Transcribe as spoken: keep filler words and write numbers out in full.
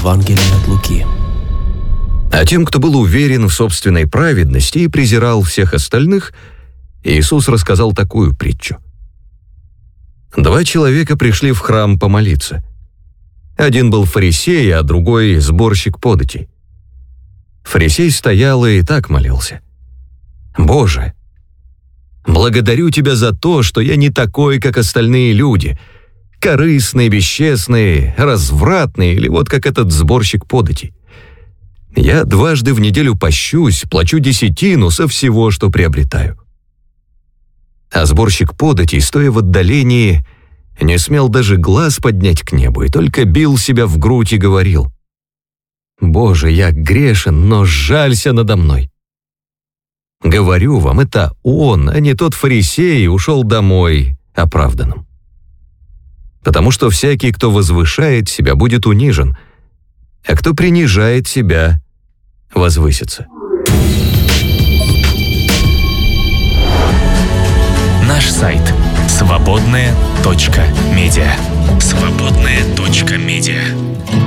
Евангелие от Луки. А тем, кто был уверен в собственной праведности и презирал всех остальных, Иисус рассказал такую притчу. Два человека пришли в храм помолиться. Один был фарисей, а другой — сборщик податей. Фарисей стоял и так молился: «Боже, благодарю Тебя за то, что я не такой, как остальные люди, корыстные, бесчестные, развратные или вот как этот сборщик податей. Я дважды в неделю пощусь, плачу десятину со всего, что приобретаю». А сборщик податей, стоя в отдалении, не смел даже глаз поднять к небу и только бил себя в грудь и говорил: «Боже, я грешен, но жалься надо мной». Говорю вам, это он, а не тот фарисей, ушел домой оправданным. Потому что всякий, кто возвышает себя, будет унижен, а кто принижает себя, возвысится. Наш сайт свободная точка медиа. свободная точка медиа